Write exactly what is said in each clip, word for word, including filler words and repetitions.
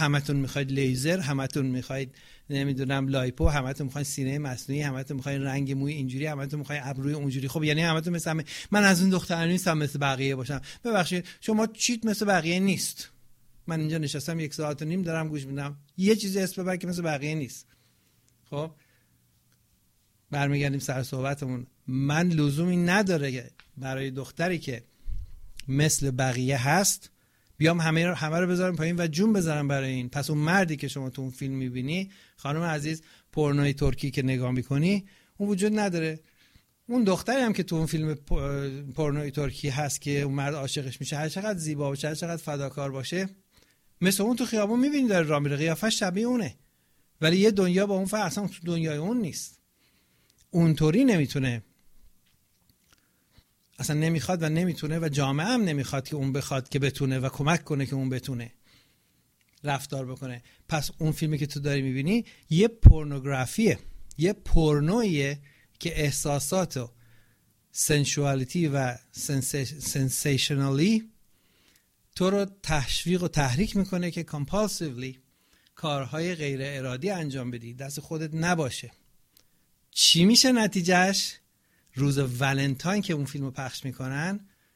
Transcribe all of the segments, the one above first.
همتون میخواید لیزر، همتون میخواید نمیدونم لایپو، همتون میخواید سینه مصنوعی، همتون میخواید رنگ موی اینجوری، همتون میخواید ابروی اونجوری. خب یعنی همتون مثل همه. من از اون دخترا نیستم مثل بقیه باشم. ببخشید شما چیت مثل بقیه نیست. من اینجا نشستم یک ساعت و نیم دارم گوش میدم، یه چیزی اسم ببر که مثل بقیه نیست. خب برمیگردیم سر صحبتمون. من لزومی نداره برای دختری که مثل بقیه هست بیام همه رو همه رو بذارم پایین و جون بذارم برای این. پس اون مردی که شما تو اون فیلم میبینی، خانم عزیز، پورنوی ترکی که نگاه میکنی، اون وجود نداره. اون دختری هم که تو اون فیلم پورنوی ترکی هست که اون مرد عاشقش میشه، هر چقدر زیبا باشه، هر چقدر فداکار باشه، مثل اون تو خیابون میبینی داره راه میره، قیافش شبیه اونه، ولی یه دنیا با اون فرق، اصلا تو دنیای اون نیست. اونطوری نمیتونه، اصلا نمیخواد و نمیتونه و جامعه هم نمیخواد که اون بخواد که بتونه و کمک کنه که اون بتونه رفتار بکنه. پس اون فیلمی که تو داری میبینی یه پورنوگرافیه، یه پورنویه که احساسات و سنشوالیتی و سنسیشنالی تو رو تشویق و تحریک میکنه که کامپالسیولی کارهای غیر ارادی انجام بدی، دست خودت نباشه. چی میشه نتیجهش؟ روز ولنتاین که اون فیلمو پخش میکنن،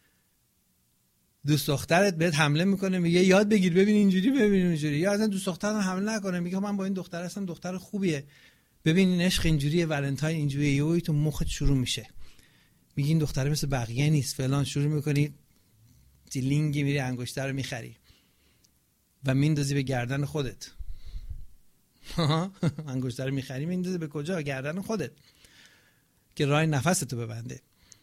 دوست دخترت بهت حمله میکنه، میگه یاد بگیر ببین اینجوری ببین اینجوری، یا اصلا دوست دخترت حمله نکنه، میگه من با این دختر هستم، دختر خوبیه، ببین این عشق اینجوریه، ولنتاین اینجوریه، یهو تو مخت شروع میشه میگی این دختره مثل بقیه نیست فلان، شروع میکنی دیلینگی میری انگشتر رو میخری و میندازی به گردن خودت. انگشتر رو میخری میندازی به کجا؟ گردن خودت که راه نفستو ببنده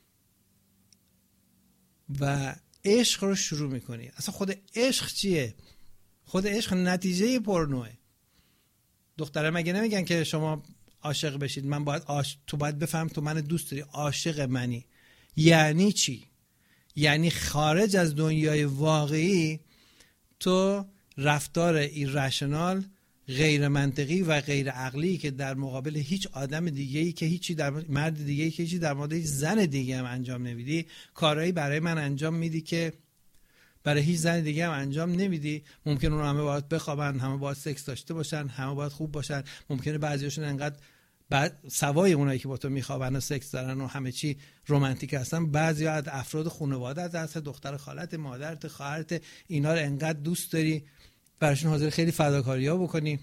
و عشق رو شروع میکنی. اصلا خود عشق چیه؟ خود عشق نتیجه پورنوه. دختره مگه نمیگن که شما عاشق بشید، من باید عاش... تو باید بفهم تو من دوست داری، عاشق منی. یعنی چی؟ یعنی خارج از دنیای واقعی تو رفتار ایرشنال، غیر منطقی و غیر عقلی که در مقابل هیچ آدم دیگه‌ای که هیچی در مرد دیگه‌ای که هیچی در مورد زن دیگه هم انجام نمیدی، کارهایی برای من انجام میدی که برای هیچ زن دیگه هم انجام نمیدی. ممکنه اون همه باید بخوابن، همه باید سکس داشته باشن، همه باید خوب باشن، ممکنه بعضیاشون انقدر بعد سوای اونایی که با تو میخوابن و سکس دارن و همه چی رمانتیک هستن، بعضیا از افراد خانواده‌ات، از دختر خالت، مادرت، خواهرت، اینا رو انقدر دوست داری براشون حاضر خیلی فداکاری‌ها بکنی،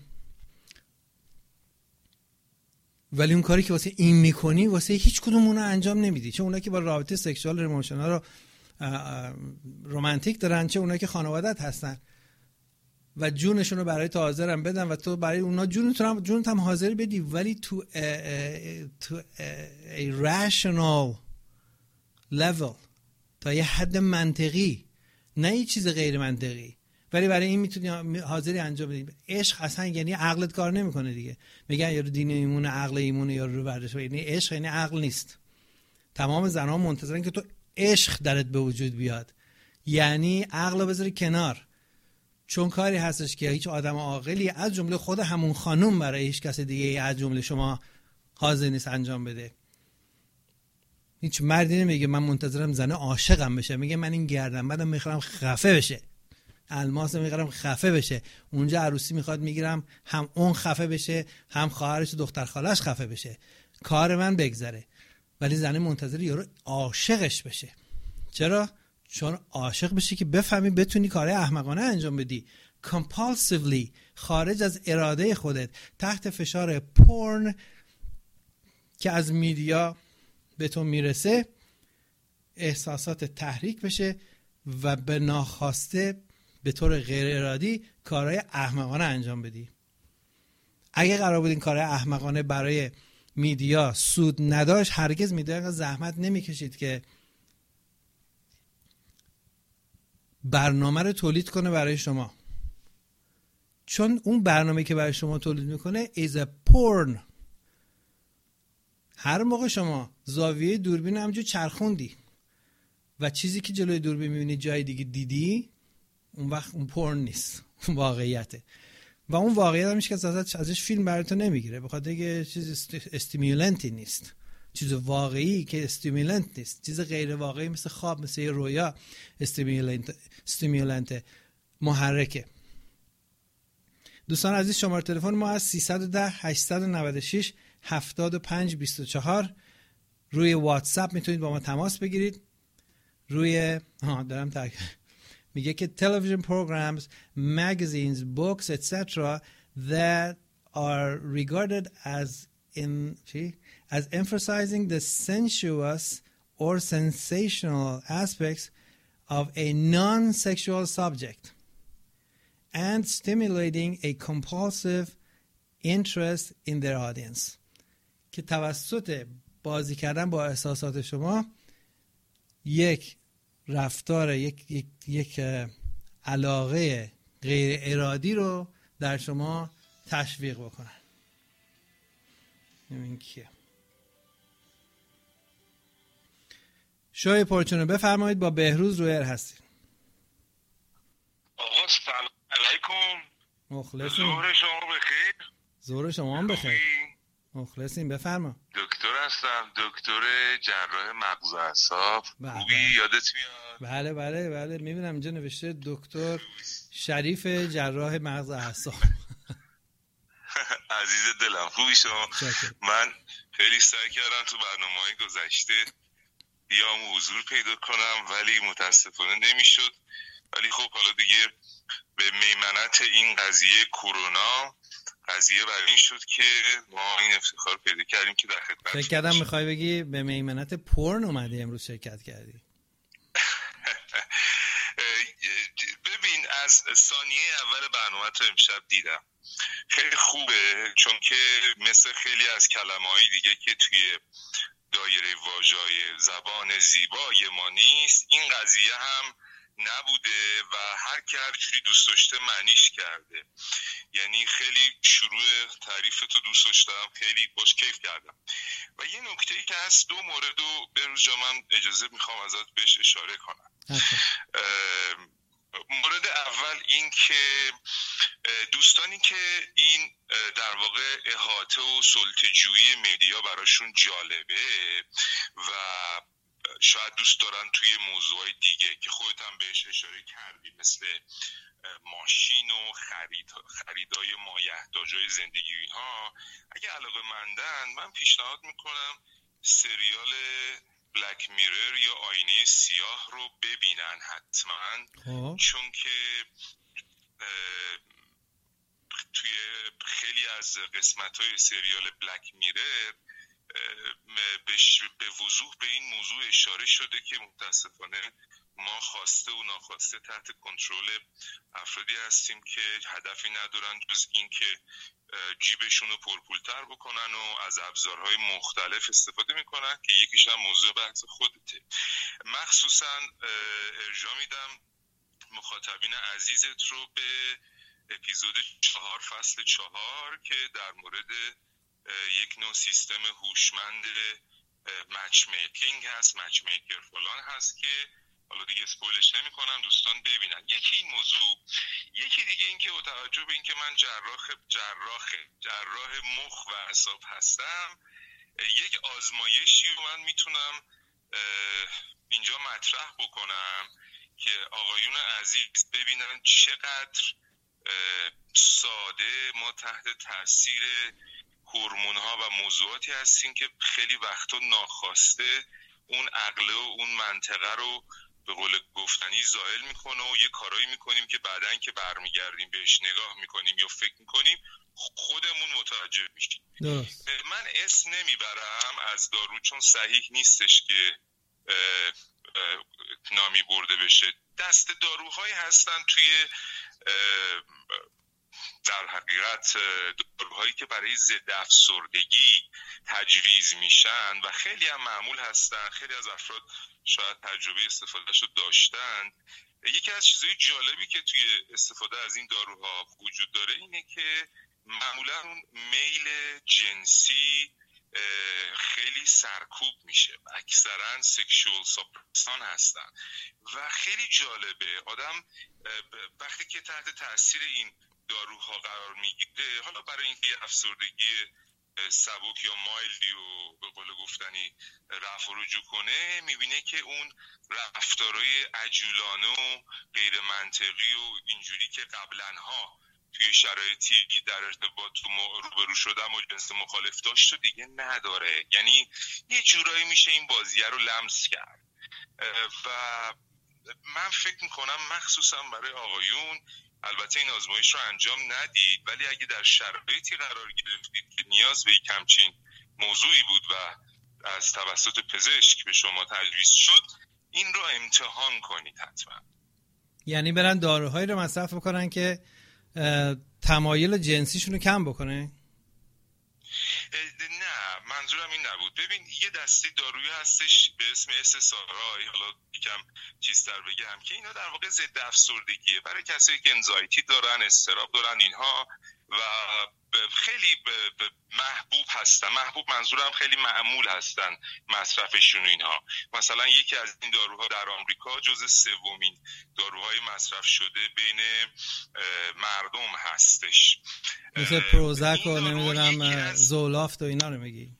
ولی اون کاری که واسه این میکنی واسه هیچ کدوم اونها انجام نمیدی. چه اونایی که با رابطه سکشوال ایموشنال رو رمانتیک دارن، چه اونایی که خانواده‌ات هستن و جونشون رو برای تو حاضرن بدن و تو برای اونا جونت هم جونت هم حاضر بدی، ولی تو تو a rational level، تا یه حد منطقی، نه یه چیز غیر منطقی، ولی برای این میتونی حاضری انجام بدی. عشق اصلا یعنی عقلت کار نمیکنه دیگه. میگن یارو دین ایمونه، عقل ایمونه، یارو رو ورزش. یعنی عشق یعنی عقل نیست. تمام زنها منتظرن که تو عشق درت به وجود بیاد، یعنی عقل رو بذاری کنار، چون کاری هستش که هیچ آدم عاقلی از جمله خود همون خانوم برای هیچ کس دیگه از جمله شما حاضر نیست انجام بده. هیچ مردی نمیگه من منتظرم زنه عاشقم بشه، میگه من این گردنبندم میخوام خفه بشه، الماس میگیرم خفه بشه، اونجا عروسی میخواد میگیرم هم اون خفه بشه، هم خواهرش و دختر خالش خفه بشه، کار من بگذره. ولی زنه منتظر یارو عاشقش بشه. چرا؟ چون عاشق بشی که بفهمی بتونی کارهای احمقانه انجام بدی، compulsively، خارج از اراده خودت، تحت فشار پورن که از میدیا به تو میرسه، احساسات تحریک بشه و به ناخواسته به طور غیر ارادی کارهای احمقانه انجام بدی. اگه قرار بود این کارهای احمقانه برای میدیا سود نداشت، هرگز میدیا زحمت نمیکشید که برنامه رو تولید کنه برای شما، چون اون برنامه که برای شما تولید میکنه is a porn. هر موقع شما زاویه دوربین همجور چرخوندی و چیزی که جلوی دوربین میبینی جای دیگه دیدی، اون وقت اون پورن نیست، اون واقعیته. و اون واقعیت هم میشه که ازش فیلم براتون نمیگیره، بخاطر اینکه چیز استیمولنتی نیست، چیز واقعی که استیمولنت نیست، چیز غیر واقعی مثل خواب، مثل یه رویا استیمولنت استیمولنت محرکه. دوستان عزیز، شماره تلفن ما از سیصد و ده هشتصد و نود و شش هفتاد و پنج بیست و چهار. روی واتساپ میتونید با ما تماس بگیرید. روی ها دارم تاک میگه که television programs, magazines, books, et cetera that are regarded as in as emphasizing the sensuous or sensational aspects of a non-sexual subject and stimulating a compulsive interest in their audience. که توسط بازی کردن با احساسات شما یک رفتار یک یک یک علاقه غیر ارادی رو در شما تشویق بکنن. این کیه؟ شوی پرچونه بفرمایید، با بهروز رویر هستید. آقا سلام علیکم. مخلصیم. ظهر شما بخیر. ظهر شما هم بخیر. مخلصیم. بفرما. دکتر هستم، دکتر جراح مغز و اعصاب. خوبی؟ یادت میاد؟ بله بله بله میبینم اینجا نوشته دکتر شریف جراح مغز و اعصاب. عزیز دلم، خوبی شما؟ من خیلی سعی کردم تو برنامه‌های گذشته بیام حضور پیدا کنم ولی متاسفانه نمیشد. ولی خب حالا دیگه به میمنت این قضیه کرونا قضیه بر این شد که ما این افتخار پیدا کردیم که در خدمت. فکر کردم میخوای بگی به میمنت پورن اومدی امروز شرکت کردی. ببین، از ثانیه اول برنامه تو امشب دیدم، خیلی خوبه، چون که مثل خیلی از کلمه‌های دیگه که توی دایره واژه‌های زبان زیبای ما نیست، این قضیه هم نبوده و هر کی هر جوری دوست داشته معنیش کرده. یعنی خیلی شروع تعریف تو دوست داشتم، خیلی خوش کیف کردم. و یه نکته‌ای که هست، دو مورد رو بروز جا من اجازه میخوام ازت بهش اشاره کنم. مورد اول این که دوستانی که این در واقع احاطه و سلطه‌جویی مدیا براشون جالبه و شاید دوست دارن توی موضوعای دیگه که خودت هم بهش اشاره کردی، مثل ماشین و خرید خریدای مایحتاجای زندگی اینها، اگه علاقه مندن، من پیشنهاد میکنم سریال بلک میرر یا آینه سیاه رو ببینن حتما. چون که توی خیلی از قسمت‌های سریال بلک میرر به وضوح به این موضوع اشاره شده که متاسفانه ما خواسته و ناخواسته تحت کنترل افرادی هستیم که هدفی ندارن جز این که جیبشون رو پرپولتر بکنن و از ابزارهای مختلف استفاده میکنن که یکیش هم موضوع بحث خودته. مخصوصا ارجاع میدم مخاطبین عزیزت رو به اپیزود چهار فصل چهار که در مورد یک نوع سیستم هوشمند مچ میکینگ هست، مچ میکر فلان هست که حالا دیگه اسپویلش نمی کنم، دوستان ببینن. یکی این موضوع، یکی دیگه این که با توجه به این که من جراح جراح جراح مخ و اعصاب هستم، یک آزمایشی رو من میتونم اینجا مطرح بکنم که آقایون عزیز ببینن چقدر ساده ما تحت تاثیر هورمون ها و موضوعاتی هستیم که خیلی وقتا ناخواسته اون عقل و اون منطقه رو به قول گفتنی زائل میکنه و یه کارایی میکنیم که بعدن که برمیگردیم بهش نگاه میکنیم یا فکر میکنیم خودمون متوجه میشیم. من اسم نمیبرم از دارو چون صحیح نیستش که اه اه نامی برده بشه. دست داروهایی هستن توی در حقیقت داروهایی که برای ضد افسردگی تجویز میشن و خیلی هم معمول هستن، خیلی از افراد شاید تجربه استفادهشو داشتن. یکی از چیزهای جالبی که توی استفاده از این داروها وجود داره اینه که معمولا اون میل جنسی خیلی سرکوب میشه، اکثرا سکشوال ساپرسان هستن و خیلی جالبه آدم وقتی که تحت تاثیر این داروها قرار میگیره، حالا برای اینکه یه افسردگی سبک یا مایلدی و به قول گفتنی رفع و رجوع کنه، میبینه که اون رفتارهای عجولانه و غیر منطقی و اینجوری که قبلنها توی شرایطی در ارتباط روبرو شدن با جنس مخالف داشت و دیگه نداره. یعنی یه جورایی میشه این بازیه رو لمس کرد و من فکر میکنم مخصوصا برای آقایون، البته این آزمایش رو انجام ندید، ولی اگه در شرایطی قرار گرفتید که نیاز به یک همچین موضوعی بود و از توسط پزشک به شما تجویز شد، این رو امتحان کنید حتما. یعنی برن داروهایی رو مصرف بکنن که تمایل جنسیشون رو کم بکنه؟ نه، منظورم این نبود. ببین یه دسته دارویی هستش به اسم اس اس آر آی، حالا یکم چیزتر بگم، که اینا در واقع ضد افسردگیه برای کسایی که انزایتی دارن، استراب دارن اینها، و خیلی محبوب هستن. محبوب منظورم خیلی معمول هستن مصرفشون اینها. مثلا یکی از این داروها در آمریکا جزو سومین داروهای مصرف شده بین مردم هستش، مثل پروزک و نمیدونم از... زولافت و اینا رو میگی؟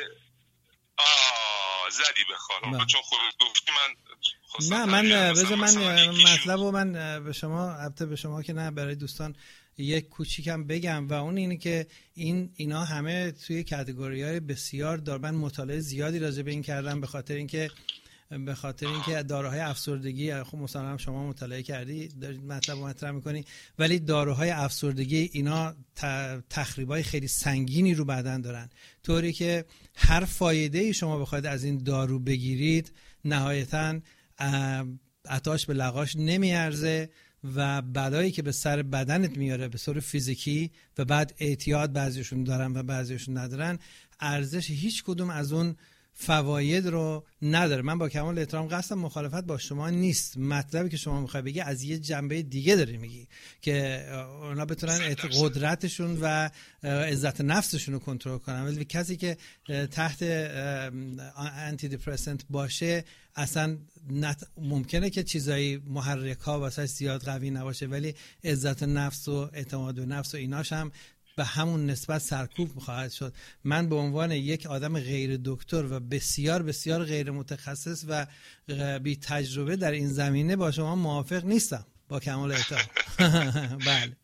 آه زدی به خانم، چون خودت گفتی من نه من بذار من مطلب رو من به شما البته به شما که نه برای دوستان یک کوچیکم بگم، و اون اینه که این اینا همه توی کاتگوری‌های بسیار دار. من مطالعه زیادی راجع به این کردم به خاطر اینکه به خاطر اینکه داروهای افسردگی، خب مثلا شما مطالعه کردی دارید مطلب رو مطرح می‌کنی، ولی داروهای افسردگی اینا تخریبای خیلی سنگینی رو بدن دارن، طوری که هر فایده‌ای شما بخواید از این دارو بگیرید نهایتاً عطاش به لغاش نمیارزه و بلایی که به سر بدنت میاره به صورت فیزیکی و بعد اعتیاد بعضیشون دارن و بعضیشون ندارن، ارزش هیچ کدوم از اون فواید رو نداره. من با کمال احترام قصدم مخالفت با شما نیست، مطلبی که شما میخوای بگی از یه جنبه دیگه داری میگی که اونا بتونن قدرتشون و عزت نفسشون رو کنترل کنن، ولی کسی که تحت آنتی دپرسنت باشه اصلا نت... ممکنه که چیزایی محرک ها واسه زیاد قوی نباشه، ولی عزت نفس و اعتماد به نفس و ایناش هم به همون نسبت سرکوب خواهد شد. من به عنوان یک آدم غیر دکتر و بسیار بسیار غیر متخصص و بی تجربه در این زمینه با شما موافق نیستم، با کمال احترام. بله.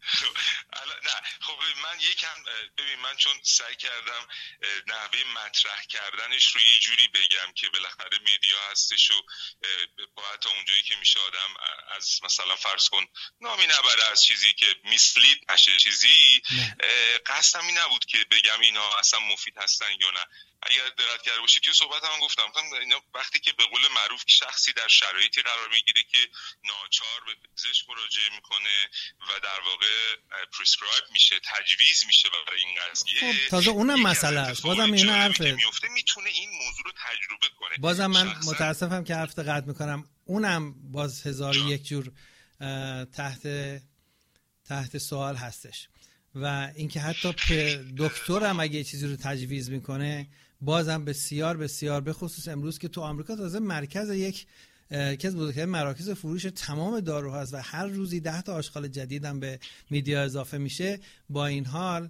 یکم ببین من چون سعی کردم نحوه مطرح کردنش رو یه جوری بگم که بالاخره مدیا هستش و باید تا اونجایی که میشه آدم از مثلا فرض کن نامی نبره از چیزی که میسلید نشه چیزی، قصدم این نبود که بگم اینا اصلا مفید هستن یا نه. اگر دقت کرده باشید توی صحبت هم گفتم اینا وقتی که به قول معروف شخصی در شرایطی قرار میگیره که ناچار به پزشک مراجعه میکنه و در واقع پرسکرایب میشه، تجویز میشه برای این قضیه، خب تازه اونم مسئله است. بازم این حرفه میفته میتونه این موضوع رو تجربه کنه. بازم من متاسفم که حرف قطع میکنم، اونم باز هزار یک جور تحت تحت سوال هستش. و اینکه حتی دکتر هم اگه چیزی رو تجویز میکنه بازم بسیار بسیار، به خصوص امروز که تو آمریکا تازه مرکز یک یکی از بزرگترین مراکز فروش تمام داروها است و هر روزی ده تا آشغال جدید هم به میدیا اضافه میشه، با این حال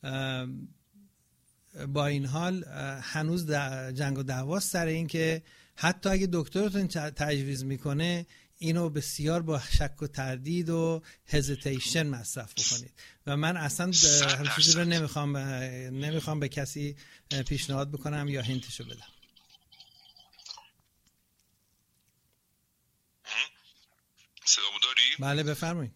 با این حال هنوز جنگ و دعواست سر این که حتی اگه دکترتون تجویز میکنه اینو بسیار با شک و تردید و هزیتیشن مصرف بکنید. و من اصلا همین چیزی رو نمیخوام نمیخوام به کسی پیشنهاد بکنم یا هینتشو بدم. صدامو داری؟ بله بفرمایید.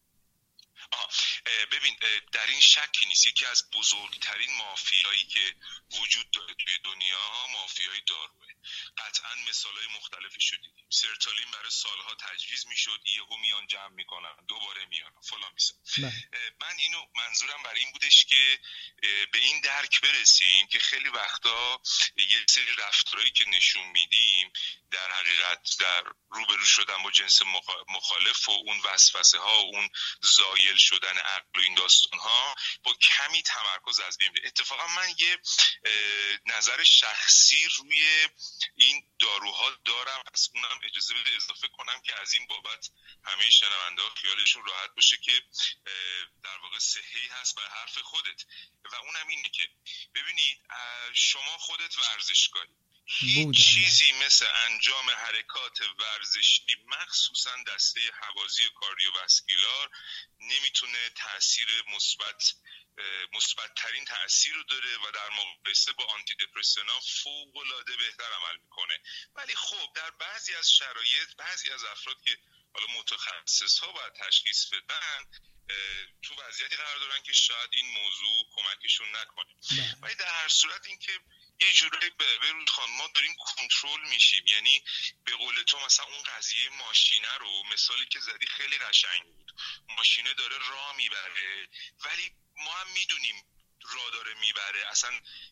ببین در این شکی نیست یکی از بزرگترین مافیایی که وجود داره توی دنیا مافیای داروه. قطعا مثالای مختلفی شد دیدیم. سرتالین برای سالها تجویز میشد، یهو میان جمع میکنن، دوباره میان فلان میسن. من اینو منظورم برای این بودش که به این درک برسیم که خیلی وقتا یه سری رفتارهایی که نشون میدیم در حقیقت در روبرو شدن با جنس مخالف و اون وسوسه ها و اون زایل شدن عقل و این داستان ها با کمی تمرکز از بین میره. اتفاقا من یه نظر شخصی روی این داروها دارم، از اونم اجازه بده اضافه کنم که از این بابت همه شنونده ها خیالشون راحت باشه که در واقع صحیح هست بر حرف خودت، و اونم اینه که ببینید شما خودت ورزشکاری، هیچ چیزی مثل انجام حرکات ورزشی مخصوصا دسته هوازی کاردیوواسکولار نمیتونه تاثیر مثبت مثبت ترین تأثیر رو داره و در مقایسه با آنتی دپرسنت فوق العاده بهتر عمل میکنه. ولی خب در بعضی از شرایط بعضی از افراد که حالا متخصص ها باید تشخیص بدن تو وضعیتی قرار دارن که شاید این موضوع کمکشون نکنه. ولی در هر صورت این که یه جورایی به روز خان ما داریم کنترل میشیم، یعنی به قول تو مثلا اون قضیه ماشینه رو مثالی که زدی خیلی قشنگ بود، ماشینه داره راه میبره ولی ما هم میدونیم راه داره میبره، اصلا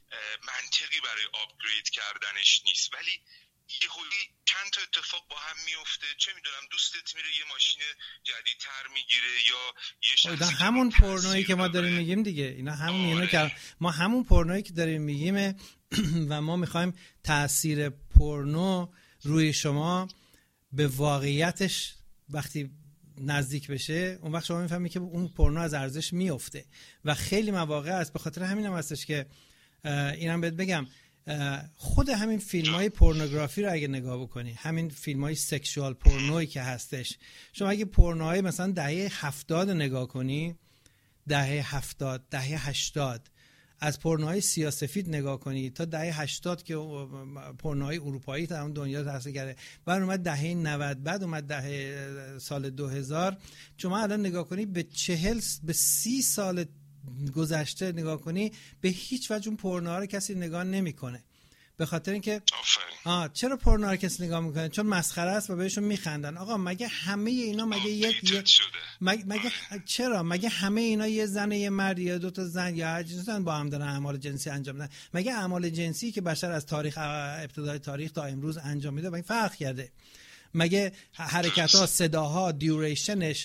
منطقی برای آپگرید کردنش نیست، ولی یه خوری چند تا اتفاق با هم میفته، چه میدونم دوستت میره یه ماشین جدیدتر میگیره یا یه شخصی همون پورنویی که ما داریم میگیم دیگه، اینا همون اینا که ما همون پورنویی که داریم میگیم و ما میخوایم تأثیر پورنو روی شما به واقعیتش وقتی نزدیک بشه اون وقت شما میفهمی که اون پورنو از ارزش میفته و خیلی مواقع است. به خاطر همین هم هستش که اینم بهت بگم خود همین فیلم های پورنوگرافی رو اگه نگاه بکنی، همین فیلم های سکشوال پورنویی که هستش، شما اگه پورنوهای مثلا دهه هفتاد نگاه کنی، دهه هفتاد دهه هشتاد از پورنوهای سیاه‌سفید نگاه کنی تا دهه هشتاد که پورنوهای اروپایی تا اون دنیا تأثیر کرده، بعد اومد دهه نود، بعد اومد دهه سال دو هزار، شما الان نگاه کنی به چهل به سی سال گذشته نگاه کنی به هیچ وجه اون پورنوها رو کسی نگاه نمیکنه. به خاطر اینکه آه چرا پورنوها رو کسی نگاه میکنه؟ چون مسخره است و بهشون میخندن. آقا مگه همه اینا مگه یک مگه, مگه چرا مگه همه اینا یه زن یه مرد یا دو تا زن یا هر چیزی با هم دارن اعمال جنسی انجام میدن؟ مگه اعمال جنسی که بشر از تاریخ ابتدای تاریخ تا امروز انجام میده مگه فرق کرده؟ مگه حرکت‌ها، صداها، دیوریشنش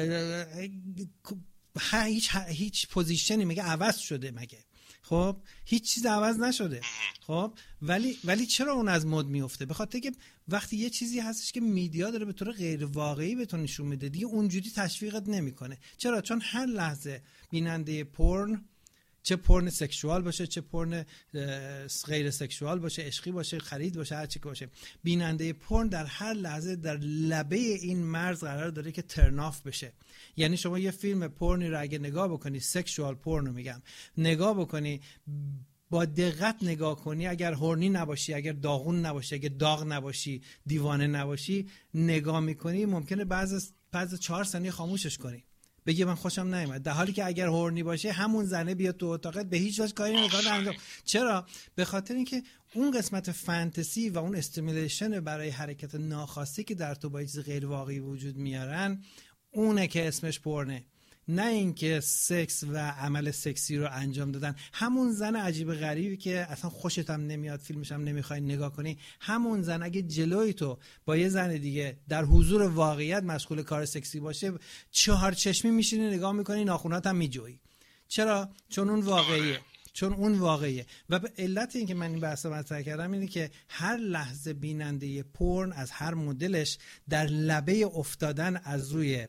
هیچ هیچ پوزیشنی مگه عوض شده؟ مگه خب هیچ چیز عوض نشده. خب ولی ولی چرا اون از مد میفته؟ به خاطر که وقتی یه چیزی هستش که میدیا داره به طور غیر واقعی بهتون نشون میده دیگه اونجوری تشویقت نمیکنه. چرا؟ چون هر لحظه بیننده پورن، چه پورن سکشوال باشه چه پورن غیر سکشوال باشه، عشقی باشه، خرید باشه، هر چی که باشه، بیننده پورن در هر لحظه در لبه این مرز قرار داره که ترن آف بشه. یعنی شما یه فیلم پورنی رو اگه نگاه بکنی، سکشوال پورن رو میگم، نگاه بکنی با دقت نگاه کنی، اگر هورنی نباشی، اگر داغون نباشی، اگر داغ نباشی، دیوانه نباشی، نگاه میکنی ممکنه بعض بعض چهار ثانیه خاموشش کنی، بگی من خوشم نیومد، در حالی که اگر هورنی باشه همون زنه بیاد تو اتاقت به هیچ وجه کاری نمیکنه انجام. چرا؟ به خاطر اینکه اون قسمت فانتزی و اون استیمولیشن برای حرکت ناخواسته که در تو با چیز غیر واقعی وجود میارن، اونه که اسمش پورنه، نه اینکه سکس و عمل سکسی رو انجام دادن. همون زن عجیب غریبی که اصلا خوشت هم نمیاد، فیلمش هم نمیخوای نگاه کنی، همون زن اگه جلوی تو با یه زن دیگه در حضور واقعیت مشغول کار سکسی باشه، چهار چشمی میشینی نگاه میکنی، ناخونات هم میجویی. چرا؟ چون اون واقعیه. چون اون واقعیه. و به علت این که من این بحث رو مطرح کردم اینه که هر لحظه بیننده پورن از هر مدلش در لبه افتادن از روی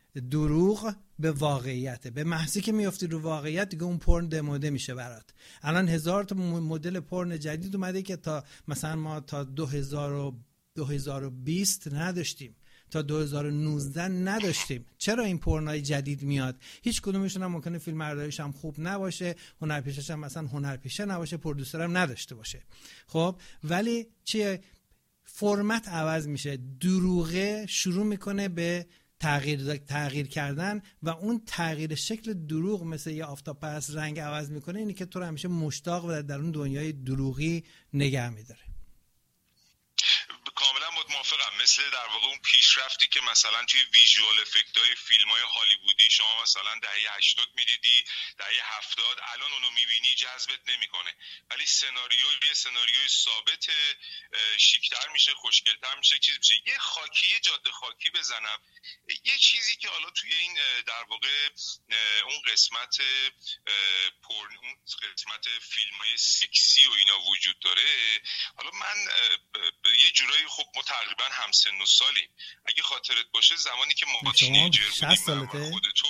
دروغ به واقعیته. به محضی که میافتی رو واقعیت دیگه اون پورن دموده میشه برات. الان هزار تا مدل پورن جدید اومده که تا مثلا ما تا دو هزار و بیست نداشتیم، تا دو هزار و نوزده نداشتیم. چرا این پورنای جدید میاد؟ هیچ کدومشون هم ممکنه فیلم برداریش هم خوب نباشه، هنرپیشه‌ش هم مثلا هنرپیشه نباشه، پرودوسر هم نداشته باشه. خب ولی چیه؟ فرمت عوض میشه، دروغه شروع میکنه به تغییر تغییر کردن و اون تغییر شکل دروغ مثل یه آفتاب پس رنگ عوض میکنه، اینی که تو رو همیشه مشتاق و در اون دنیای دروغی نگه میداره. کاملا موافقم. مثل در واقع اون پیشرفتی که مثلا توی ویژوال افکت های فیلم های هالیوودی شما مثلا دهه هشتاد میدیدی، دهه هفتاد، الان اونو میبینی جذبت نمیکنه، ولی سناریو یه سناریوی ثابت، شیکتر میشه، خوشگلتر میشه، چیز میشه. یه خاکی، یه جاده خاکی بزنم، یه چیزی که حالا توی این در واقع اون قسمت پورن، اون قسمت فیلم های سکسی و اینا وجود داره. حالا من یه جورایی خب ما تقریبا هم سن و سالیم. اگه خاطرت باشه زمانی که ما تینیجر بودیم، خود تو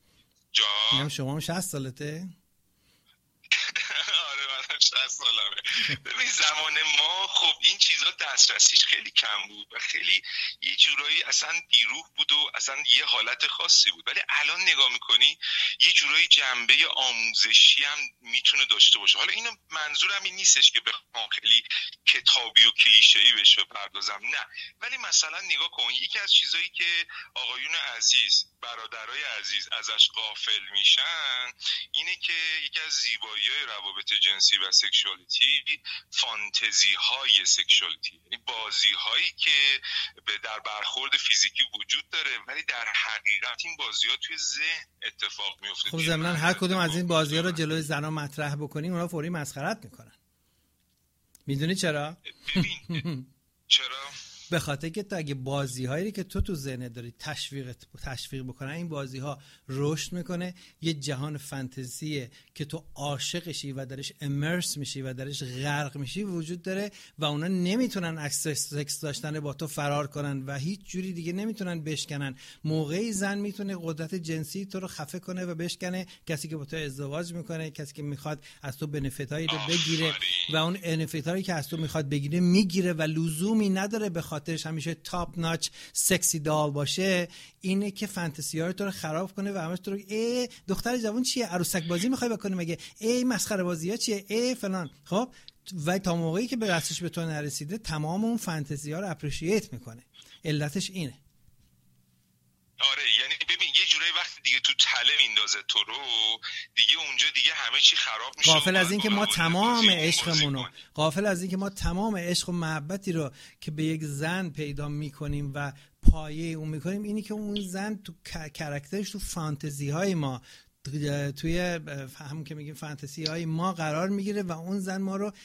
جا میگم شما هم شصت سالته؟ آره من شصت سالمه. ببین زمان ما خب این چیزا دسترسیش خیلی کم بود و خیلی یه جورایی اصلا بیروح بود و اصلا یه حالت خاصی بود، ولی الان نگاه میکنی یه جورایی جنبه آموزشی هم میتونه داشته باشه. حالا اینو منظورم این نیستش که بخوام خیلی کتابی و کلیشه‌ای بهش بپردازم، نه، ولی مثلا نگاه کن یکی از چیزایی که آقایون عزیز، برادرای عزیز ازش غافل میشن اینه که یکی از زیبایی‌های روابط جنسی و سکشوالیتی فانتزی های سکشوالیتی، یعنی بازی هایی که در برخورد فیزیکی وجود داره ولی در حقیقت این بازی ها توی ذهن اتفاق میفته. خب ضمناً هر کدوم از این بازی ها رو جلوی زنا مطرح بکنی اونا فوری مسخرت میکنن. میدونی چرا؟ ببین چرا؟ به خاطر که تو اگه بازی هایی که تو تو ذهنت داری تشویق تشویق بکنن، این بازی ها رشد میکنه، یه جهان فانتزیه که تو عاشقشی و درش امرس میشی و درش غرق میشی وجود داره و اونا نمیتونن اکسس سکس داشتن با تو فرار کنن و هیچ جوری دیگه نمیتونن بشکنن. موقعی زن میتونه قدرت جنسی تو رو خفه کنه و بشکنه، کسی که با تو ازدواج میکنه، کسی که میخواد از تو بنفیت هایی رو بگیره و اون بنفیت هایی که از تو میخواد بگیره میگیره و لزومی نداره به خاطرش همیشه تاپ ناچ سکسی دال باشه. اینه که فانتزی ها رو تو رو خراب کنه و همش تو رو ای دختر جوان چیه عروسک بازی میخوای بکنی، مگه ای مسخره بازی ها چیه، ای فلان. خب و تا موقعی که به دستش به تو نرسیده تمام اون فانتزی ها رو اپریشییت میکنه. علتش اینه. آره یعنی ببین یه جورایی وقتی دیگه تو تله میندازه تو رو دیگه اونجا دیگه همه چی خراب میشه. غافل از این که ما تمام عشقمونو غافل از این که ما تمام عشق و محبتی رو که به یک زن پیدا میکنیم و پایه اون میکنیم اینی که اون زن تو کاراکترش تو فانتزی های ما توی هم که میگیم فانتزی های ما قرار میگیره و اون زن ما رو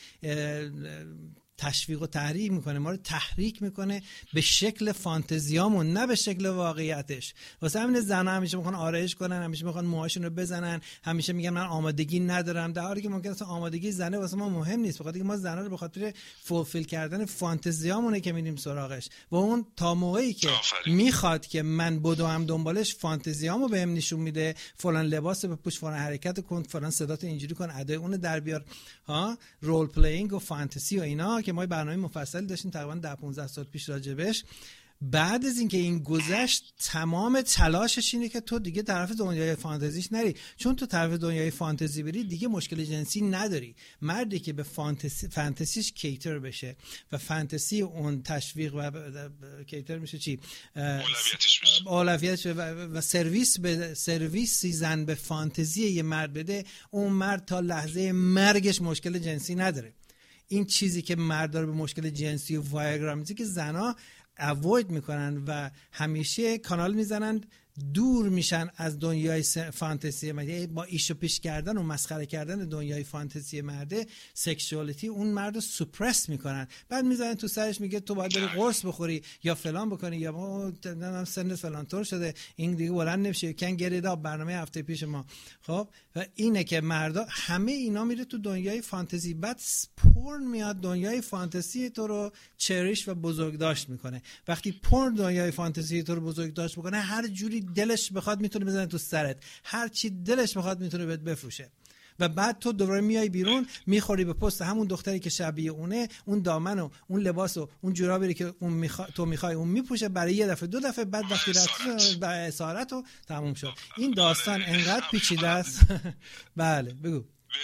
تشویق و تحریک میکنه، ما رو تحریک میکنه به شکل فانتزیامون نه به شکل واقعیتش. واسه همین زنا همیشه میخوان آرایش کنن، همیشه میخوان موهاشون رو بزنن، همیشه میگن من آمادگی ندارم، در حالی که ممکنه اصلا آمادگی زنه واسه ما مهم نیست، بخاطر اینکه ما زنا رو به خاطر فولفیل کردن فانتزیامونه که میریم سراغش و اون تا موقعی که میخواد که من بدوام دنبالش فانتزیامو بهم نشون میده، فلان لباس بپوش، فلان حرکت کن، فلان صداتو اینجوری کن، ادای اون در بیار، ها رول پلیینگ و فانتزی و اینا که ما برنامه مفصلی داشتیم تقریبا ده پانزده سال پیش راجبش. بعد از اینکه این گذشت تمام تلاشش اینه که تو دیگه طرف دنیای فانتزیش نری، چون تو طرف دنیای فانتزی بری دیگه مشکل جنسی نداری. مردی که به فانتزی فانتزیش کیتر بشه و فانتزی اون تشویق و کیتر میشه چی اولویتش بشه اولویتش و, و سرویس به سرویسی زن به فانتزی یه مرد بده، اون مرد تا لحظه مرگش مشکل جنسی نداره. این چیزی که مرد داره به مشکل جنسی و وایاگرا میزه که زنا اوید میکنن و همیشه کانال میزنن دور میشن از دنیای فانتزی مرده. با ایشو پیش کردن و مسخره کردن دنیای فانتزی مرده سکشوالیتی اون مرد رو سوپرس میکنن، بعد میزنن تو سرش میگه تو باید بری قرص بخوری یا فلان بکنی یا ما سن فلان طور شده این دیگه بلند نمیشه کن گریدا برنامه هفته پیش ما. خب و اینه که مردا همه اینا میره تو دنیای فانتزی، بعد پورن میاد دنیای فانتزی تو رو چریش و بزرگداشت میکنه. وقتی پورن دنیای فانتزی تو رو بزرگداشت میکنه هر جوری دلش بخواد میتونه بزنه تو سرت، هر چی دلش بخواد میتونه بهت بفروشه و بعد تو دوباره میای بیرون میخوری به پست همون دختری که شبیه اونه، اون دامن و اون لباس و اون جورابی که اون میخوا... تو میخوای اون میپوشه برای یه دفعه دو دفعه، بعد وقتی رفت به اسارت و تموم شد. این داستان انقدر پیچیده است. بله بگو.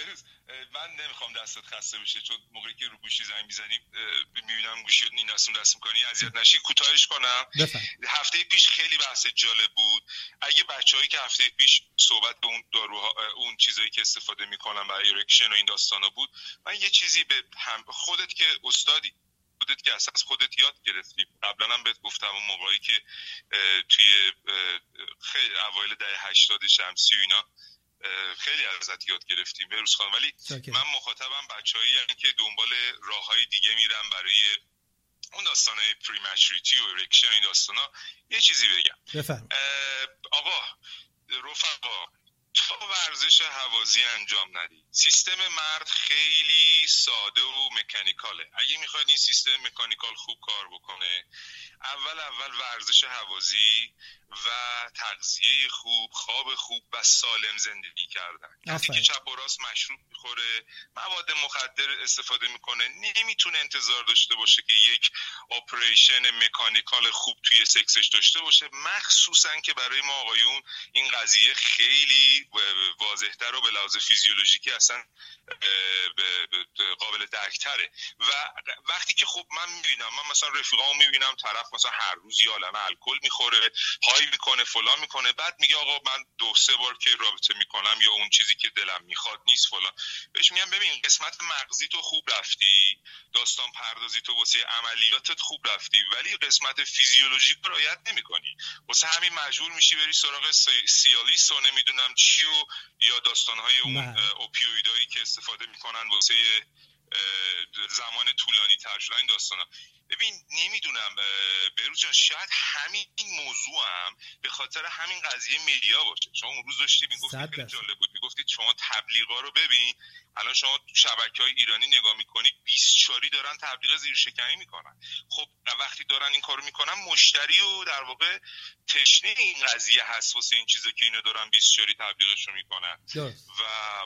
من نمیخوام دستت خسته بشه چون موقعی که رو گوشی زنگ میزنی میبینم گوشی این دستم دست میکنی اذیت نشی. کوتاهش کنم بفهم. هفته پیش خیلی بحث جالب بود. اگه بچه‌هایی که هفته پیش صحبت به اون داروها اون چیزایی که استفاده میکنن برای ارکشن و این داستانا بود، من یه چیزی به هم خودت که استادی خودت که اساس خودت یاد گرفتی، قبلا هم بهت گفتم اون موقعی که توی خیلی اوایل دهه هشتاد شمسی و اینا خیلی ازت یاد گرفتیم بروز خانم، ولی okay. من مخاطبم بچه‌هایی هستن که دنبال راههای دیگه میرن برای اون داستانه پریمچوریتی و ارکشن این داستانا. یه چیزی بگم بفهم. آقا رفقا تا ورزش هوازی انجام ندی. سیستم مرد خیلی ساده و مکانیکاله. اگه میخواید این سیستم مکانیکال خوب کار بکنه اول اول ورزش هوازی و تغذیه خوب، خواب خوب و سالم زندگی کردن. کسی که چپ و راست مشروب میخوره، مواد مخدر استفاده میکنه، نمیتونه انتظار داشته باشه که یک اپریشن مکانیکال خوب توی سکسش داشته باشه، مخصوصا که برای ما آقایون این قضیه خیلی واضح‌تر و به لحاظ فیزیولوژیکی اصلا قابل درک‌تره. و وقتی که خب من میبینم، من مثلا رفیقامو میبینم طرف مثلا هر روز یه عالمه الکل میخوره، های میکنه، فلان میکنه، بعد میگه آقا من دو سه بار که رابطه میکنم یا اون چیزی که دلم میخواد نیست فلان. بهش میگم ببین قسمت مغزی تو خوب رفتی، داستان پردازی تو واسه عملیاتت خوب رفتی، ولی قسمت فیزیولوژیک رو رعایت نمیکنی، واسه همین مجبور میشی بری سراغ سیالیس و نمیدونم چی و یا داستانهای اون اوپیویدایی که استفاده میکنن واسه زمان طولانی تر شدن این داستانا. ببین نمیدونم بهروز جان، شاید همین موضوع هم به خاطر همین قضیه مدیا باشه. شما اون روز داشتی میگفتی خیلی جالب بود، میگفتید شما تبلیغا رو ببین، الان شما شبکه‌های ایرانی نگاه میکنید بیست چاری دارن تبلیغ زیر شکمی میکنن. خب وقتی دارن این کارو میکنن مشتری و در واقع تشنه این قضیه هست واسه این چیزا که اینا دارن بیست چاری تبلیغشو میکنن. و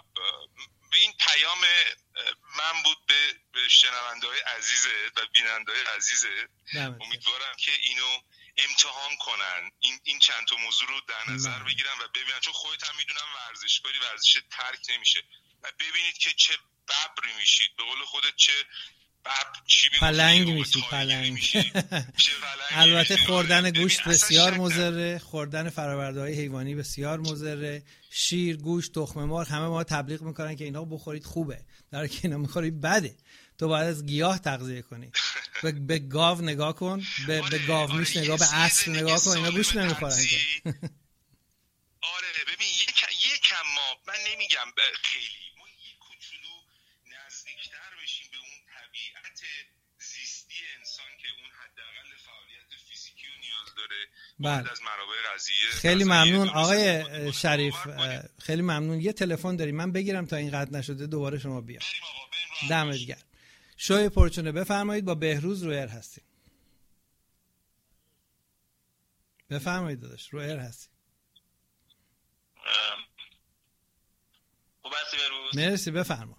این پیام من بود به شنونده‌های عزیزت و بیننده‌های عزیزت. امیدوارم که اینو امتحان کنن، این این چند تا موضوع رو در نظر من. بگیرن و ببینن، چون خودت هم میدونم ورزشکاری ورزش ترک نمیشه و ببینید که چه ببری میشید، به قول خودت چه بب چی پلنگ میشی پلنگ. البته خوردن گوشت بسیار مضره، خوردن فرآورده‌های حیوانی بسیار مضره، شیر، گوشت، تخم مرغ، همه ما تبلیغ میکنن که اینا بخورید خوبه، در حالی که اینا میخورید بده. تو باید از گیاه تغذیه کنی. به, به گاو نگاه کن، به, به گاو میش نگاه، به اسب نگاه کن، اینا گوشت نمیخورن که. آره ببین یک یکم ما، من نمیگم خیلی، ما یک کوچولو نزدیکتر بشیم به اون طبیعت زیستی انسان که اون حداقل فعالیت فیزیکی رو نیاز داره. بعد از منابع غذایی. خیلی ممنون آقای شریف، خیلی ممنون. یه تلفن داریم، من بگیرم تا این قطع نشده دوباره شما بیا. دمت گرم. شوی پرچونه بفرمایید، با بهروز رو ایر هستیم. بفرمایید داداش، رو ایر هستیم. خوب هستی بهروز؟ مرسی، بفرما.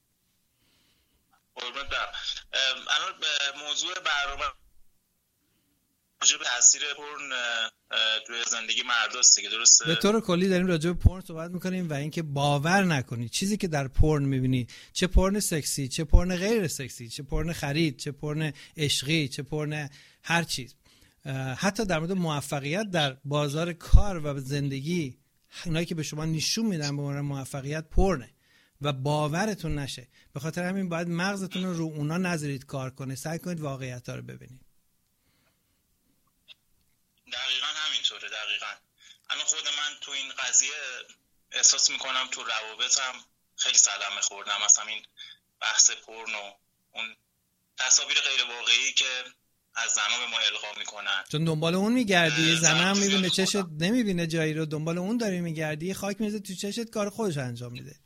قربونت برم. الان موضوع برنامه راجع به تاثیر پورن توی زندگی مرداست دیگه، درسته؟ به طور کلی داریم راجع به پورن صحبت میکنیم و اینکه باور نکنید چیزی که در پورن میبینی، چه پورن سکسی، چه پورن غیر سکسی، چه پورن خرید، چه پورن عشقی، چه پورن هر چیز، حتی در مورد موفقیت در بازار کار و زندگی، اونایی که به شما نشون میدن به عنوان موفقیت پورنه و باورتون نشه. به خاطر همین باید مغزتون رو رو اونا نذارید کار کنه، سعی کنید واقعیت‌ها رو ببینید. دقیقاً همینطوره. دقیقاً الان خود من تو این قضیه احساس میکنم تو روابطم خیلی صدمه خوردم، مثلا این بحث پورن و اون تصاویر غیر واقعی که از زنا به ما القا میکنن، چون دنبال اون میگردی، زنا هم میبینه چشت نمیبینه جایی رو، دنبال اون داری میگردی، خاک میزه تو چشت، کار خودش انجام میده.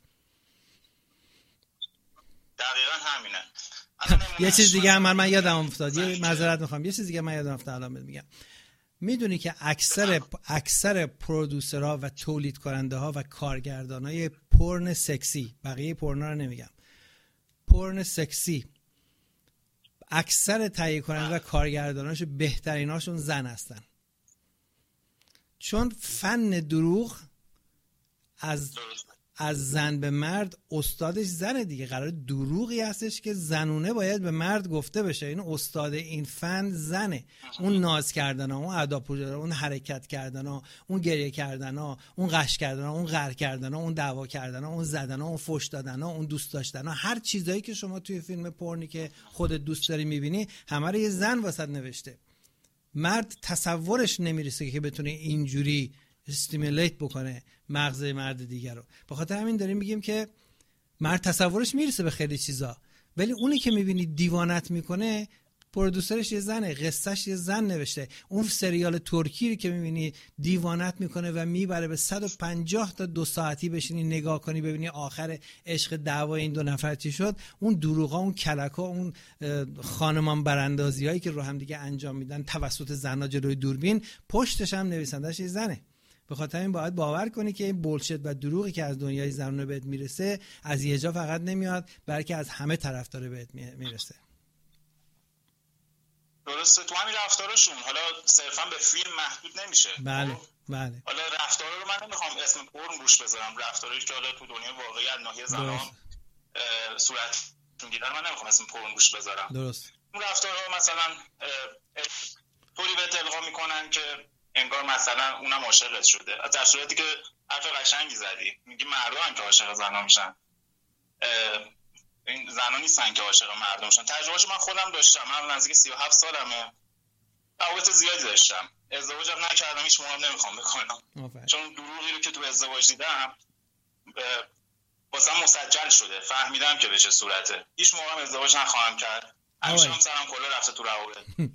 دقیقاً همینه. یه چیز دیگه هم من یادم افتاد، یه معذرت میخوام، یه چیز دیگه من یادم افتاد الان میگم. میدونی که اکثر اکثر پرودوسرها و تولید کننده ها و کارگردانای پورن سکسی، بقیه پورنا رو نمیگم، پورن سکسی، اکثر تهیه کننده و کارگرداناش بهتریناشون زن هستن، چون فن دروغ از از زن به مرد استادش زنه دیگه، قرار دروغی هستش که زنونه باید به مرد گفته بشه. این استاد این فن زنه. اون ناز کردن ها، اون ادا پوزا، اون حرکت کردن ها، اون گریه کردن ها، اون قش کردن ها، اون غر کردن ها، اون دعوا کردن ها، اون زدن ها، اون فحش دادن ها، اون دوست داشتن ها، هر چیزایی که شما توی فیلم پورنی که خودت دوست داری میبینی، همه رو یه زن واسط نوشته. مرد تصورش نمیرسه که بتونه اینجوری استیمولیت بکنه مغز مرد دیگر رو. به خاطر همین داریم میگیم که مرد تصورش میرسه به خیلی چیزا، ولی اونی که میبینی دیوانت میکنه پرودوسرش یه زنه، قصهش یه زن نوشته. اون سریال ترکی رو که میبینی دیوانت میکنه و میبره به صد و پنجاه تا دو ساعتی بشینی نگاه کنی ببینی آخر عشق دعوای این دو نفر چی شد، اون دروغا، اون کلکا، اون خانمان براندازی هایی که رو هم دیگه انجام میدن توسط زنا جلوی دوربین، پشتش هم نویسندش یه زنه. به خاطر این باید باور کنی که این بولشت و دروغی که از دنیای زنانه بهت میرسه از یه جا فقط نمیاد، بلکه از همه طرف داره بهت میرسه. درسته، تو همین رفتارشون حالا صرفا به فیلم محدود نمیشه. بله بله. حالا رفتارا رو من نمیخوام اسم پرن روش بذارم، رفتارایی که حالا تو دنیای واقعی از ناحیه زنان صورتشون گیرن، من نمیخوام اسم پرن روش بذارم. درست. اون رفتارها مثلا طوری بهت القا میکنن که انگار مثلا اونم عاشقت شده، در صورتی که حرف قشنگی زدی، میگی مردم که عاشق زنا میشن، این زنا نیستن که عاشق مردم میشن. تجربهشو من خودم داشتم، من نزدیک سی و هفت سالمه، روابط زیادی داشتم، ازدواجم نکردم، هیچ موقع نمیخوام بکنم، چون دروغی رو که تو ازدواج دیدم واسم مسجل شده، فهمیدم که به چه صورته، هیچ موقع هم ازدواج نخواهم کرد، همیشه هم سرم کلا رفته تو روابط.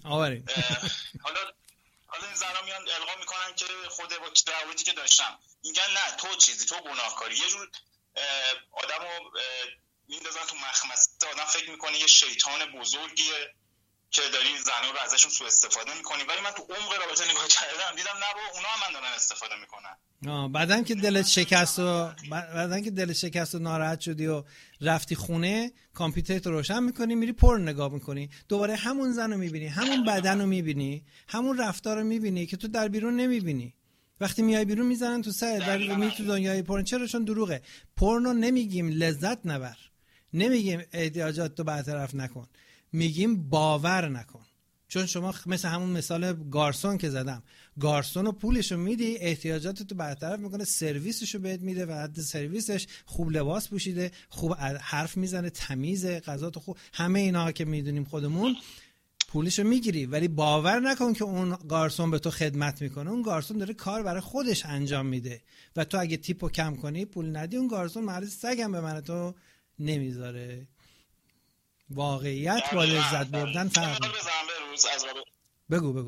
حالا حالا این زنا میان القا میکنن که خود با روابطی که داشتم، میگن نه تو چیزی، تو گناهکاری، یه جور آدمو میندازن تو مخمسه، آدم فکر میکنه یه شیطان بزرگیه که داری زنا رو ازشون سوء استفاده میکنی، ولی من تو عمق رابطه نگاه کردم دیدم نه بابا، اونا هم من دارن استفاده میکنن. آه بعدن که دلت شکست و بعدن که دلت شکست و ناراحت شدی و رفتی خونه، کامپیوترت رو روشن میکنی، میری پر نگاه میکنی، دوباره همون زن رو میبینی، همون بدن رو میبینی، همون رفتار رو میبینی که تو در بیرون نمیبینی. وقتی میای بیرون میزنن تو سرت، در میای تو دنیای پورن. چرا؟ چون دروغه. پورنو نمیگیم لذت نبر، نمیگیم احتیاجات تو برطرف نکن، میگیم باور نکن. چون شما مثل همون مثال گارسون که زدم، گارسون رو پولشو میدی، احتیاجاتتو برطرف میکنه، سرویسشو بهت میده و حد سرویسش خوب لباس پوشیده، خوب حرف میزنه، تمیزه، غذاتو خوب، همه اینا که میدونیم خودمون، پولشو میگیری. ولی باور نکن که اون گارسون به تو خدمت میکنه. اون گارسون داره کار برای خودش انجام میده و تو اگه تیپو کم کنی، پول ندی، اون گارسون مرد سگم به من تو نمیذاره. واقعیت با لذت بردن فرق داره. بگو بگو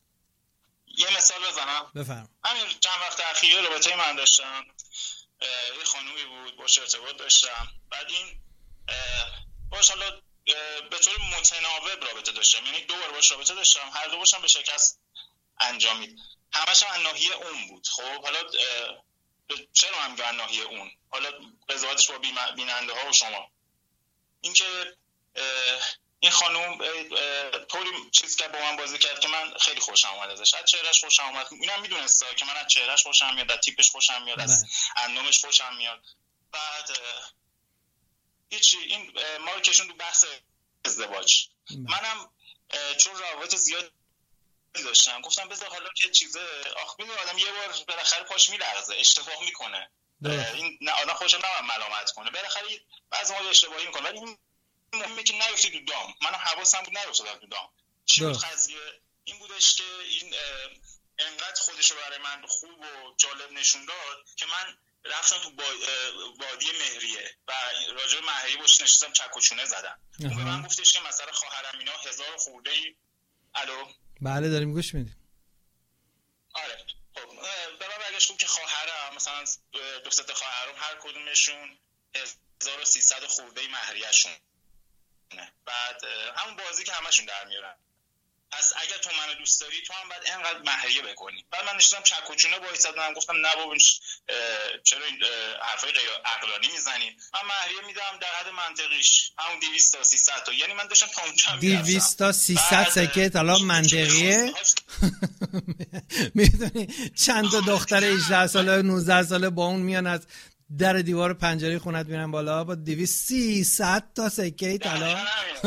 یه مثال بزنم. بفرم. همین چند وقت اخیر رابطه من داشتم، یه خانومی بود باش ارتباط داشتم، بعد این باش حالا به طور متناوب رابطه داشتم، یعنی دو بار باش رابطه داشتم، هر دو باشم به شکست انجامید، همش هم ناحیه اون بود. خب حالا چرا من میگم ناحیه اون؟ حالا قضاوتش با بیننده ها و شما، اینکه این خانوم طوری چیز که با من بازی کرد که من خیلی خوشم اومد ازش، از چهرهش خوشم اومد، اینم میدونسته که من از چهرهش خوشم میاد، از تیپش خوشم میاد، از اندامش خوشم میاد. بعد هیچی، این ما رو کشون تو بحث ازدواج. منم چون روابط زیاد داشتم گفتم بذار حالا که چیزه، آخ ببین آدم یه بار بالاخره پاش میلرزه، اشتباه میکنه، این نه آدم خوشم نمیاد ملامت کنه، بالاخره بعضی موقع اشتباهی میکنه، ولی این مهمه که نیفتی تو دام. منم حواسم بود نیفتادم تو دام. چی بود قضیه؟ این بودش که این انقدر خودشو برای من خوب و جالب نشون داد که من رفتم تو وادی مهریه و راجع به مهریه باش نشستم چک و چونه زدم. اون به من گفتش که مثلا خواهرم اینا هزار خورده ای. الو بله داریم گوش میدیم. آره خب به من برگشت گفت که خواهرم مثلا دو سه تا خواهرام هر کدومشون هزار و سیصد خورده ای مهریه‌شون، بعد همون بازی که همشون در میارن، پس اگر تو منو دوست داری تو هم باید اینقدر مهریه بکنی. بعد من نشستم چک و چونه وایسادم، گفتم نه بابا چرا این حرفای غیر عقلانی میزنی، من مهریه میدم در حد منطقیش، همون دویست تا سیصد تا، یعنی من داشتم تا اونجا میرفتم دویست تا سیصد سکه حالا منطقیه. میدونی چند تا دختر هجده ساله نوزده ساله با اون میان از در دیوار پنجره خونت میرن بالا با دویست سی تا سکه طلا.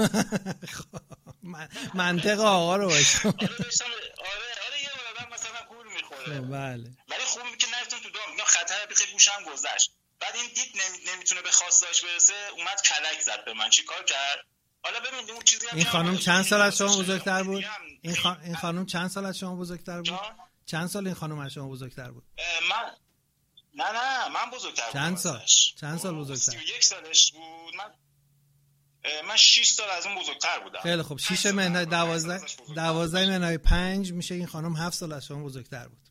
منطق آقا رو باشه. آره داشتم آره آره یه بار مثلا پول میخوره، بله، ولی خوبه که نرفتم تو دام، اینا خطر خیلی گوشم گذشت. بعد این دید نمیتونه به خواستاش برسه، اومد کلک زد به من. چیکار کرد؟ حالا ببین اون چیزی هم این خانم چند سال از شما بزرگتر بود؟ این خان... این خانم چند سال از شما بزرگتر بود؟ چند سال این خانم از شما بزرگتر بود؟ من نه نه من بزرگتر بودم. چند سال؟ چند سال بزرگتر؟ سی و یک سالش بود. من من شش سال از اون بزرگتر بودم. خیلی خب شش منهای دوازده دوازده منهای پنج میشه این خانم هفت سال از شما بزرگتر بود.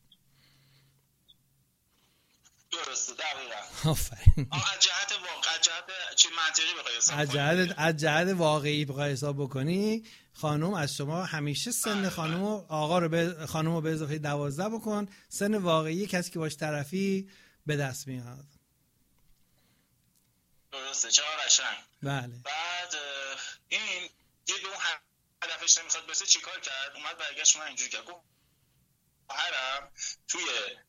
درسته دقیقاً. آفرین. از جهت واقع از جهت چی منطقی بخوای حساب کنی، از جهت از جهت واقعی بخوای حساب بکنی خانم از شما همیشه سن خانم و آقا رو به خانم رو به اضافه دوازده بکن، سن واقعی کسی که باش طرفی به دست میاد. درسته چرا قشنگ. بله. بعد این یه دو هدفش نمیخواد بسه چیکار کرد؟ اومد برگشت من اینجوری کرد، گفت خواهرم توی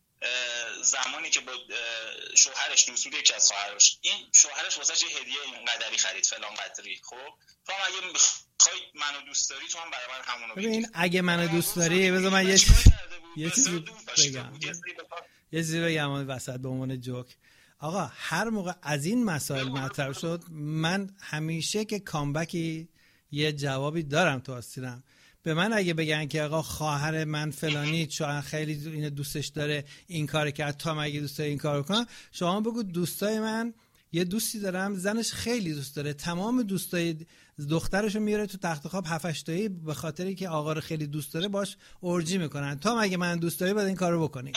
زمانی که با شوهرش دوست بود یکی از خواهرش، این شوهرش واسه یه هدیه اینقدری خرید فلان قدری، خب تو هم اگه میخوای منو دوست داری تو هم برای من همونو بگیر. ببین اگه منو دوست داری بذار من یه یه چیزی بگم یه چیزی بگم وسط به عنوان جوک. آقا هر موقع از این مسائل مطرح شد من همیشه که کامبکی یه جوابی دارم تو آستینم. به من اگه بگن که آقا خواهر من فلانی چون خیلی اینو دوستش داره این کار کرد، تو هم اگه دوست داری این کارو کن، شما بگو دوستای من یه دوستی دارم زنش خیلی دوست داره، تمام دوستای دخترشو میاره تو تخت خواب هفت هشت تایی به خاطری که آقا رو خیلی دوست داره باش اورجی میکنن، تو هم اگه من دوست داری باید این کارو بکنی.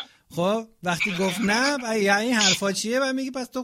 خب وقتی گفت نه یعنی این حرفا چیه و میگی پس تو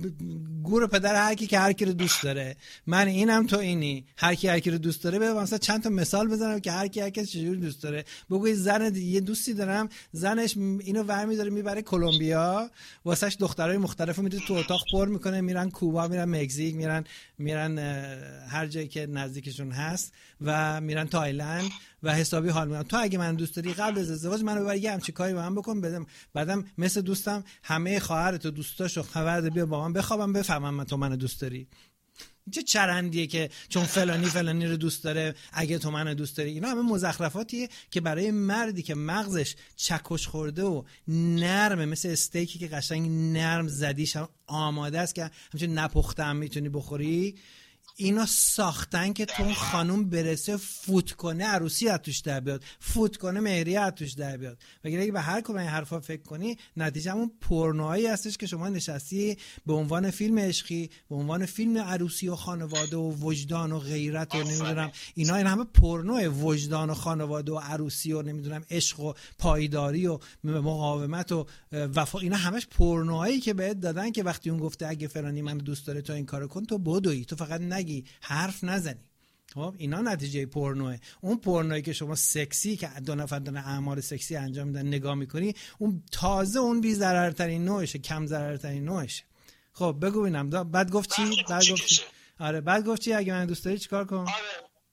گور پدر هر کی که هر کی رو دوست داره، من اینم تو اینی، هر کی هر کی رو دوست داره. ببین مثلا چند تا مثال بزنم که هر کی هر کی چجوری دوست داره. بگوی زن یه دوستی دارم زنش اینو ورمی داره میبره کلمبیا واسش دخترای مختلفو میده تو اتاق پر میکنه، میرن کوبا، میرن مکزیک، میرن میرن هر جایی که نزدیکشون هست و میرن تایلند و حسابی حال میکنم. تو اگه من دوست داری قبل از ازدواج منو ببر یه همچین کاری با من بکن، بدم بعدم مثل دوستم همه خواهرت و دوستاشو خبر ده بیا با من بخوابم بفهمم من تو منو دوست داری. چه چرندیه که چون فلانی فلانی رو دوست داره اگه تو منو دوست داری. اینا همه مزخرفاتیه که برای مردی که مغزش چکش خورده و نرمه مثل استیکی که قشنگ نرم زدیش هم آماده است که همچنین نپخته هم میتونی بخوری، اینا ساختن که تو خانوم برسه فوت کنه عروسی از توش در بیاد، فوت کنه مهریه از توش در بیاد. وگرنه اگه به هر کدوم این حرفا فکر کنی نتیجه همون پورنوهایی هستش که شما نشستی به عنوان فیلم عشقی، به عنوان فیلم عروسی و خانواده و وجدان و غیرت و نمیدونم اینا، این همه پورنوه، وجدان و خانواده و عروسی و نمیدونم عشق و پایداری و مقاومت و وفا، اینا همش پورنوهایی که بهت دادن که وقتی اون گفته اگه فلانی منو دوست داره تو این کارو کن تو بدوی، تو فقط نگی حرف نزنی. خب اینا نتیجه پورنوه. اون پورنویی که شما سکسی که دو نفر دارن اعمال سکسی انجام میدن نگاه میکنی، اون تازه اون بی ضررترین نوعشه، کم ضررترین نوعشه. خب بگو ببینم بعد گفت چی؟ بعد گفت چی؟ آره بعد گفت چی؟ اگه من دوست داری چیکار کنم؟ آره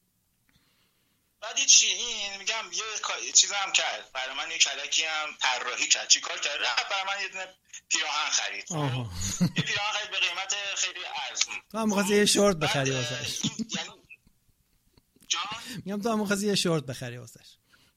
بعد چی؟ این میگم یه چیز هم کرد برای من، یه کلکی هم طراحی کرد. چیکار کرد؟ رفت برای من یه دونه پیراهن خرید. یه پیراهن خرید به قیمت خیلی ارزون. تو هم می‌خواستی یه شورت بخری واسش. یعنی جان میگم تو هم می‌خواستی یه شورت بخری واسش.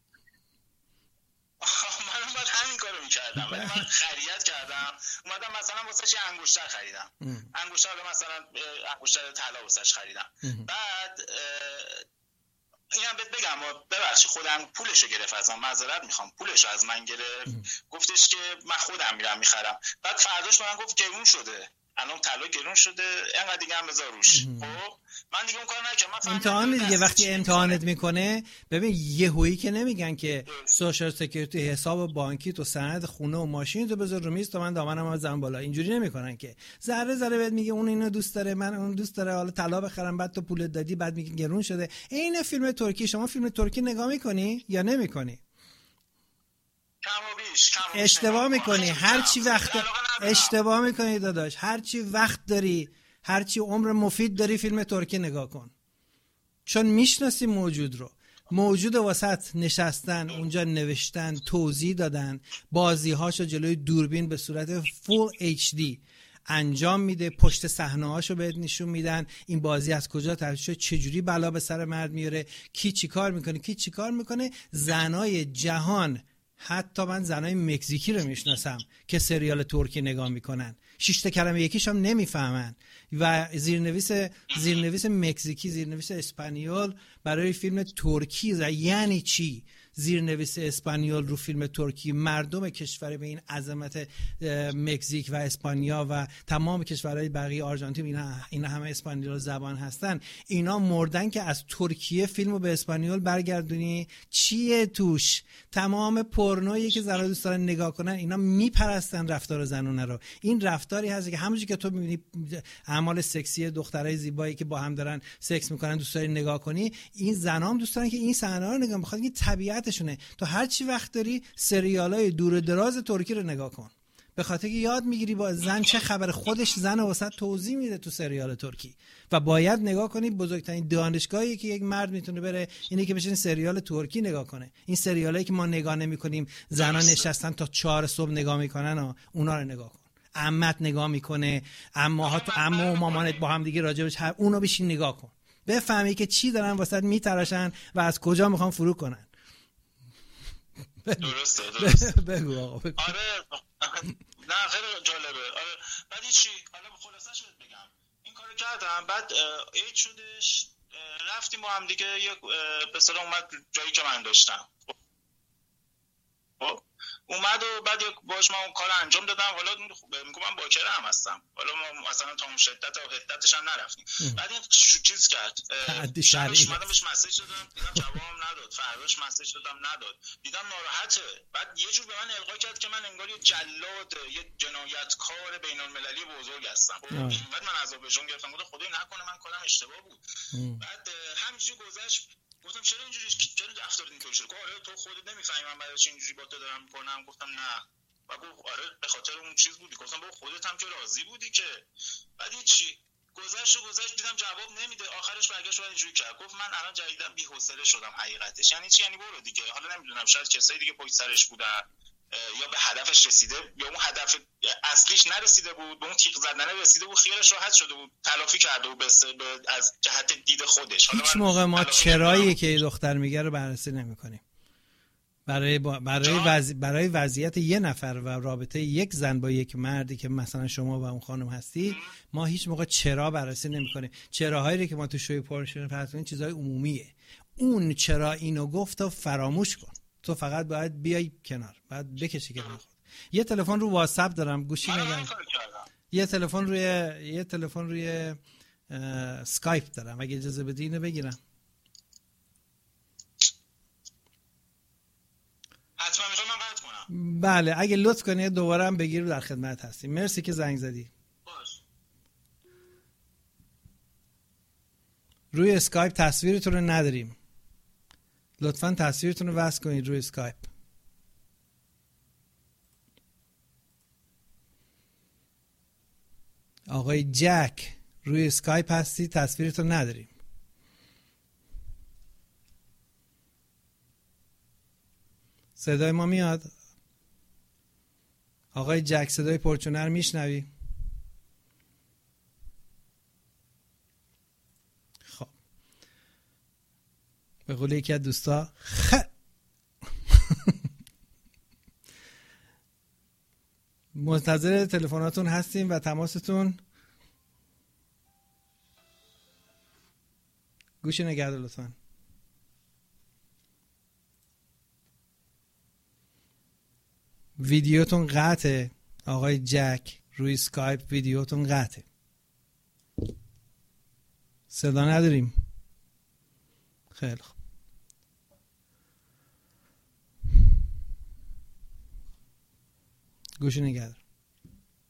منم بعد همین کارو می‌کردم. ولی من خرید کردم. اومدم مثلا واسش یه انگشتر خریدم. انگشتر مثلا انگشتر طلا واسش خریدم. بعد اینم بهت بگم ببخشید خودم پولشو گرفت ازم، معذرت میخوام، پولشو از من گرفت، گفتش که من خودم میرم میخرم. بعد فرداش به من گفت گرون شده، الان طلا گرون شده، اینقدر دیگه هم بذار روش. خب من دیگه اون کار نکردم. امتحان دیگه وقتی امتحانت میکنه ببین یهویی که نمیگن که سوشال سکیوریتی حساب بانکی تو سند خونه و ماشین تو بذار رو میز تا من دامنم بزنم بالا، اینجوری نمیکنن که ذره ذره بهت میگه اون اینو دوست داره من اون دوست داره، حالا طلا بخرم بعد تو پول دادی بعد میگه گرون شده. این فیلم ترکی، شما فیلم ترکی نگاه میکنی یا نمیکنی؟ کم و بیش کم و بیش اشتباه میکنی. هر چی وقت اشتباه میکنی داداش، هر چی وقت داری، هر چی عمر مفید داری فیلم ترکی نگاه کن، چون میشناسی موجود رو. موجود واسط نشستن اونجا، نوشتن، توضیح دادن، بازی هاشو جلوی دوربین به صورت فول اچ دی انجام میده، پشت صحنه هاشو بهت نشون میدن این بازی از کجا تعریف شده، چجوری بلا به سر مرد میاره، کی چیکار میکنه کی چیکار میکنه. زنای جهان، حتی من زنای مکزیکی رو میشناسم که سریال ترکی نگاه میکنن، شش تا کلمه یکیش هم نمیفهمن و زیرنویس زیرنویس مکزیکی، زیرنویس اسپانیول برای فیلم ترکی یعنی چی، زیرنویس اسپانیول رو فیلم ترکی، مردم کشور به این عظمت مکزیک و اسپانیا و تمام کشورهای بقیه آرژانتین، اینا اینا همه اسپانیول زبان هستن، اینا مردن که از ترکیه فیلمو به اسپانیول برگردونی. چیه توش؟ تمام پورنویی که زنها دوست دارن نگاه کنن، اینا میپرستن رفتار زنونه رو. این رفتاری هست که همونجوری که تو میبینی اعمال سکسی دخترای زیبایی که با هم دارن سکس میکنن دوست داری نگاه کنی، این زنا هم دوست دارن که این صحنه رو نگاه، بخاطر اینکه طبیعتشونه. تو هر چی وقت داری سریالای دور دراز ترکی رو نگاه کن، به خاطر که یاد میگیری با زن چه خبر. خودش زن واسط توضیح میده تو سریال ترکی و باید نگاه کنی. بزرگترین دانشگاهی که یک مرد میتونه بره اینه که بشین سریال ترکی نگاه کنه. این سریالایی که ما نگاه نمیکنیم، زنا نشستن تا چهار صبح نگاه میکنن و اونا رو نگاه کن. عمت نگاه میکنه، عموها تو عمو و مامانت با هم دیگه راجبش هر اونو بشین نگاه کن، بفهمی که چی دارن واسط میتراشن و از کجا میخوان فرو کنن. درسته درسته بگو آقا بگو. آره نه خیلی جالبه. آره بعد چی حالا خلاصش بهت بگم، این کارو کردم، بعد عید شدش رفتیم با هم دیگه، یک به اصطلاح اومد جایی که من داشتم خب اومد و بعد یک باش من اون کار انجام دادم. حالا میگم من باکره هم هستم، حالا ما مثلا تا اون شدت و حدتش هم نرفتیم. بعد این چیز کرد، شبش اومدم بهش مسیج دادم، دیدم جوابم نداد، فرداش مسیج دادم نداد، دیدم ناراحته. بعد یه جور به من القا کرد که من انگار یه جلاد، یه جنایتکار بین‌المللی بزرگ هستم. بعد من عذاب وجدان گرفتم، گفتم خدای نکنه من کارم اشتباه بود. بعد همینجوری گذشت، گفتم چرا اینجوری چرا رفتار اینطوری شد؟ آره تو خودت نمیفهمی من برای چی اینجوری با تو دارم میکنم. گفتم نه. و گفت آره به خاطر اون چیز بودی. گفتم بابا خودت هم که راضی بودی که. بعد چی گذشت و گذشت دیدم جواب نمیده، آخرش برگشت و اینجوری کرد، گفت من الان جدیدن بی‌حوصله شدم حقیقتش. یعنی چی؟ یعنی برو دیگه. حالا نمیدونم شاید کسایی دیگه پشت سرش بودن یا به هدفش رسیده یا اون هدف اصلیش نرسیده بود، به اون تیغ زدن رسیده بود، خیالش راحت شده بود، تلافی کرده بود از جهت دید خودش. هیچ موقع ما چرایی که دختر میگه رو بررسی نمی‌کنیم. برای برای وضع... برای وضعیت یه نفر و رابطه یک زن با یک مردی که مثلا شما و اون خانم هستی، ما هیچ موقع چرا بررسی نمی‌کنیم. چراهایی که ما تو شوی پرشون پرتون چیزای عمومیه. اون چرا اینو گفت و فراموش کن. تو فقط باید بیای کنار، باید بکشی کنار خود. یه تلفن رو واتساپ دارم، گوشی نگم. یه تلفن روی یه تلفن روی اسکایپ دارم، اگه اجازه بدی اینو بگیرم. حتما میخوام من قطع کنم. بله اگه لطف کنی دوباره هم بگیر، در خدمت هستیم. مرسی که زنگ زدی. باش. روی اسکایپ تصویرتون رو نداریم، لطفاً تصویرتون رو وصل کنید روی اسکایپ. آقای جک روی اسکایپ هستی، تصویرتون نداریم. صدای ما میاد؟ آقای جک صدای پرچونه رو میشنوی؟ خب به قول یکی از دوستا خ منتظر تلفناتون هستیم و تماستون. گوشی نگهدار لطفاً. ویدیوتون قطعه آقای جک، روی اسکایپ ویدیوتون قطعه، صدا نداریم. خیلی خوب. گوشی نگهدار.